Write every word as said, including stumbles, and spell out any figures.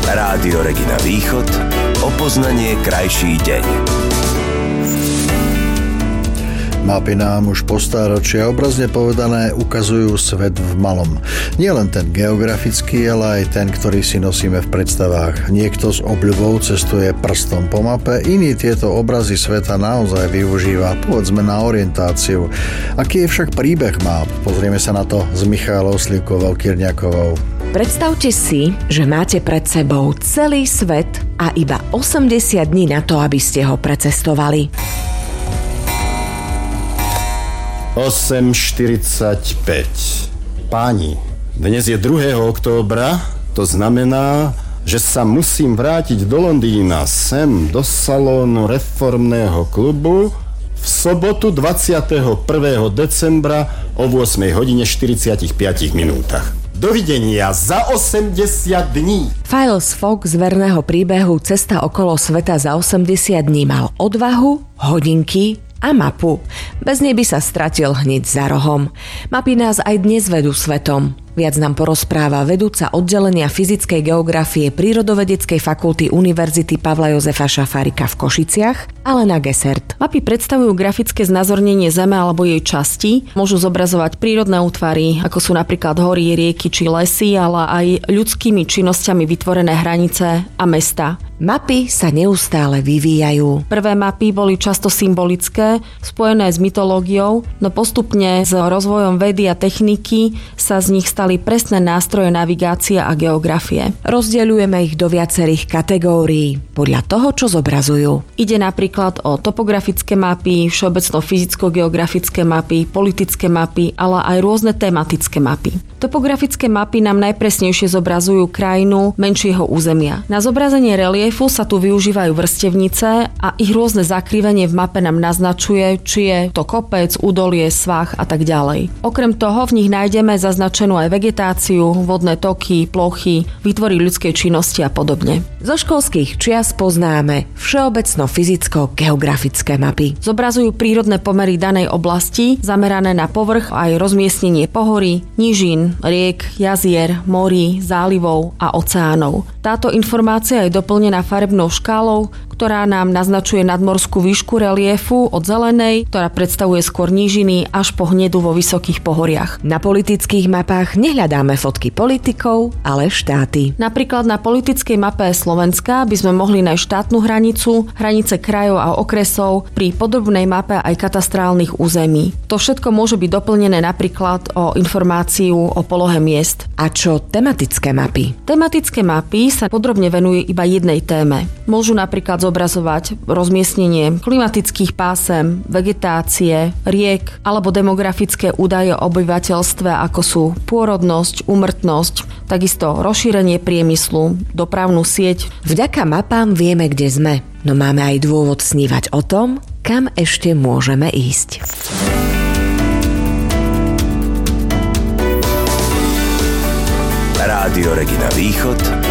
Rádio Regina Východ. O poznanie krajší deň. Mapy nám už po stáročia, obrazne povedané, ukazujú svet v malom. Nie len ten geografický, ale aj ten, ktorý si nosíme v predstavách. Niekto s obľubou cestuje prstom po mape, iný tieto obrazy sveta naozaj využíva, povedzme, na orientáciu. Aký je však príbeh map? Pozrieme sa na to s Michailou Slivkovou-Kyrňakovou. Predstavte si, že máte pred sebou celý svet a iba osemdesiat dní na to, aby ste ho precestovali. osem štyridsaťpäť. Páni, dnes je druhého októbra, to znamená, že sa musím vrátiť do Londýna, sem do salónu reformného klubu v sobotu dvadsiateho prvého decembra o ôsmej hodine štyridsiatich minútach. Dovidenia za osemdesiat dní. Phileas Fogg z verného príbehu Cesta okolo sveta za osemdesiat dní mal odvahu, hodinky a mapu. Bez nej by sa stratil hneď za rohom. Mapy nás aj dnes vedú svetom. Viac nám porozpráva vedúca oddelenia fyzickej geografie Prírodovedeckej fakulty Univerzity Pavla Jozefa Šafárika v Košiciach, Alena Gesert. Mapy predstavujú grafické znázornenie Zeme alebo jej časti. Môžu zobrazovať prírodné útvary, ako sú napríklad hory, rieky či lesy, ale aj ľudskými činnosťami vytvorené hranice a mesta. Mapy sa neustále vyvíjajú. Prvé mapy boli často symbolické, spojené s mytológiou, no postupne s rozvojom vedy a techniky sa z nich stali presné nástroje navigácie a geografie. Rozdeľujeme ich do viacerých kategórií podľa toho, čo zobrazujú. Ide napríklad o topografické mapy, všeobecno fyzicko-geografické mapy, politické mapy, ale aj rôzne tematické mapy. Topografické mapy nám najpresnejšie zobrazujú krajinu menšieho územia. Na zobrazenie reliefu sa tu využívajú vrstevnice a ich rôzne zakrivenie v mape nám naznačuje, či je to kopec, údolie, svah a tak ďalej. Okrem toho v nich nájdeme zaznačenú aj vegetáciu, vodné toky, plochy, výtvory ľudskej činnosti a podobne. Zo školských čias poznáme všeobecno fyzicko-geografické mapy. Zobrazujú prírodné pomery danej oblasti, zamerané na povrch aj rozmiestnenie pohorí, nížin, riek, jazier, morí, zálivov a oceánov. Táto informácia je doplnená farebnou škálou, ktorá nám naznačuje nadmorskú výšku reliefu od zelenej, ktorá predstavuje skôr nížiny, až po hnedu vo vysokých pohoriach. Na politických mapách nehľadáme fotky politikov, ale štáty. Napríklad na politickej mape Slovenska by sme mohli nájsť štátnu hranicu, hranice krajov a okresov, pri podrobnej mape aj katastrálnych území. To všetko môže byť doplnené napríklad o informáciu o polohe miest. A čo tematické mapy? Tematické mapy sa podrobne venujú iba jednej téme. Môžu napríklad zobrazovať rozmiestnenie klimatických pásem, vegetácie, riek alebo demografické údaje o obyvateľstve, ako sú pôrodnosť, úmrtnosť, takisto rozšírenie priemyslu, dopravnú sieť. Vďaka mapám vieme, kde sme, no máme aj dôvod snívať o tom, kam ešte môžeme ísť. Rádio Regina Východ.